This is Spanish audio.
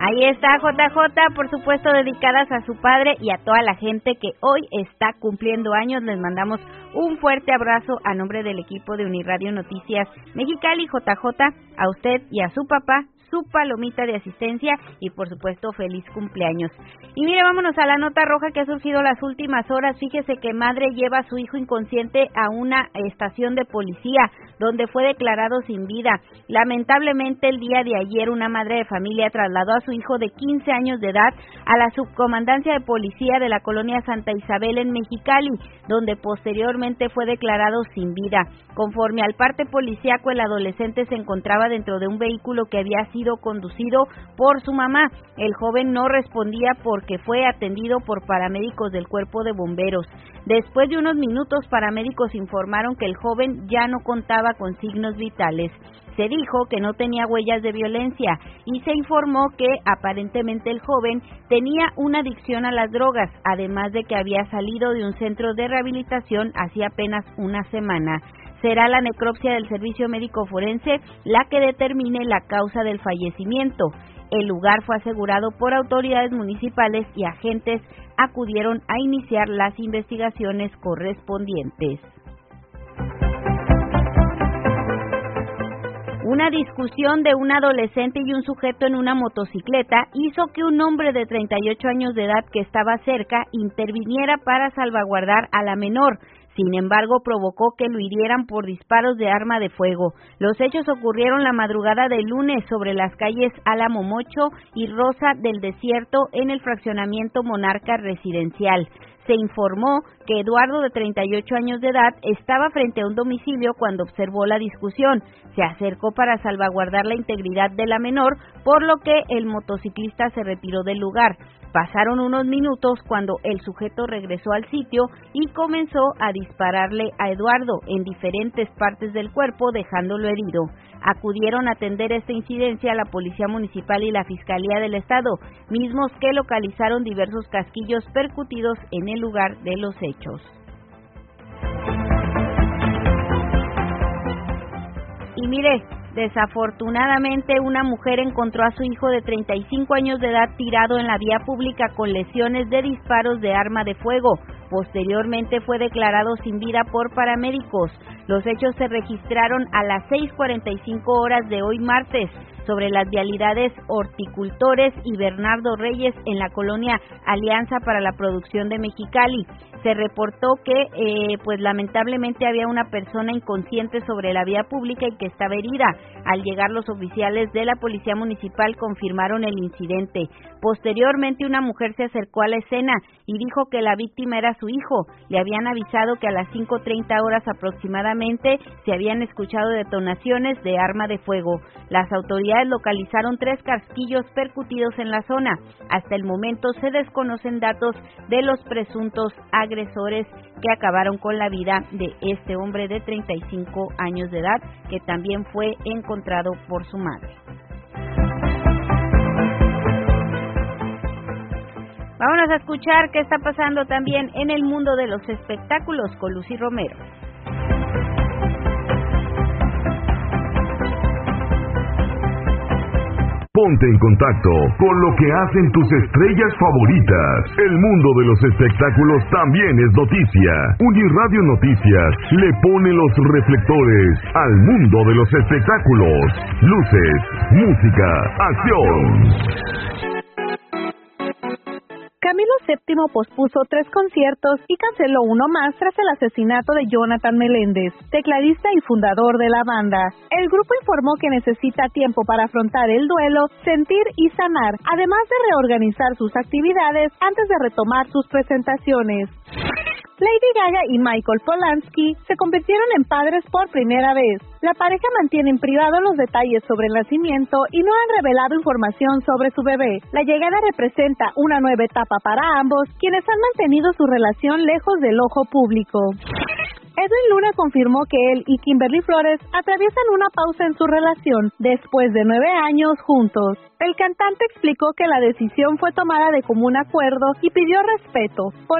Ahí está JJ, por supuesto dedicadas a su padre y a toda la gente que hoy está cumpliendo años. Les mandamos un fuerte abrazo a nombre del equipo de Uniradio Noticias Mexicali. JJ, a usted y a su papá, su palomita de asistencia y por supuesto feliz cumpleaños. Y mire, vámonos a la nota roja que ha surgido las últimas horas. Fíjese que madre lleva a su hijo inconsciente a una estación de policía donde fue declarado sin vida. Lamentablemente el día de ayer una madre de familia trasladó a su hijo de 15 años de edad a la subcomandancia de policía de la colonia Santa Isabel en Mexicali, donde posteriormente fue declarado sin vida. Conforme al parte policíaco, el adolescente se encontraba dentro de un vehículo que había sido conducido por su mamá. El joven no respondía porque fue atendido por paramédicos del cuerpo de bomberos. Después de unos minutos, paramédicos informaron que el joven ya no contaba con signos vitales. Se dijo que no tenía huellas de violencia y se informó que aparentemente el joven tenía una adicción a las drogas, además de que había salido de un centro de rehabilitación hacía apenas una semana. Será la necropsia del Servicio Médico Forense la que determine la causa del fallecimiento. El lugar fue asegurado por autoridades municipales y agentes acudieron a iniciar las investigaciones correspondientes. Una discusión de un adolescente y un sujeto en una motocicleta hizo que un hombre de 38 años de edad que estaba cerca interviniera para salvaguardar a la menor. Sin embargo, provocó que lo hirieran por disparos de arma de fuego. Los hechos ocurrieron la madrugada del lunes sobre las calles Álamo Mocho y Rosa del Desierto en el fraccionamiento Monarca Residencial. Se informó que Eduardo, de 38 años de edad, estaba frente a un domicilio cuando observó la discusión. Se acercó para salvaguardar la integridad de la menor, por lo que el motociclista se retiró del lugar. Pasaron unos minutos cuando el sujeto regresó al sitio y comenzó a dispararle a Eduardo en diferentes partes del cuerpo, dejándolo herido. Acudieron a atender esta incidencia la Policía Municipal y la Fiscalía del Estado, mismos que localizaron diversos casquillos percutidos en el lugar de los hechos. Y mire, desafortunadamente una mujer encontró a su hijo de 35 años de edad tirado en la vía pública con lesiones de disparos de arma de fuego. Posteriormente fue declarado sin vida por paramédicos. Los hechos se registraron a las 6:45 horas de hoy martes sobre las vialidades Horticultores y Bernardo Reyes en la colonia Alianza para la Producción de Mexicali. Se reportó que lamentablemente había una persona inconsciente sobre la vía pública y que estaba herida. Al llegar los oficiales de la Policía Municipal confirmaron el incidente. Posteriormente una mujer se acercó a la escena y dijo que la víctima era su hijo. Le habían avisado que a las 5:30 horas aproximadamente se habían escuchado detonaciones de arma de fuego. Las autoridades localizaron 3 casquillos percutidos en la zona. Hasta el momento se desconocen datos de los presuntos agresores que acabaron con la vida de este hombre de 35 años de edad, que también fue encontrado por su madre. Vámonos a escuchar qué está pasando también en el mundo de los espectáculos con Lucy Romero. Ponte en contacto con lo que hacen tus estrellas favoritas. El mundo de los espectáculos también es noticia. Uniradio Noticias le pone los reflectores al mundo de los espectáculos. Luces, música, acción. Camilo VII pospuso 3 conciertos y canceló uno más tras el asesinato de Jonathan Meléndez, tecladista y fundador de la banda. El grupo informó que necesita tiempo para afrontar el duelo, sentir y sanar, además de reorganizar sus actividades antes de retomar sus presentaciones. Lady Gaga y Michael Polanski se convirtieron en padres por primera vez. La pareja mantiene en privado los detalles sobre el nacimiento y no han revelado información sobre su bebé. La llegada representa una nueva etapa para ambos, quienes han mantenido su relación lejos del ojo público. Edwin Luna confirmó que él y Kimberly Flores atraviesan una pausa en su relación después de 9 años juntos. El cantante explicó que la decisión fue tomada de común acuerdo y pidió respeto.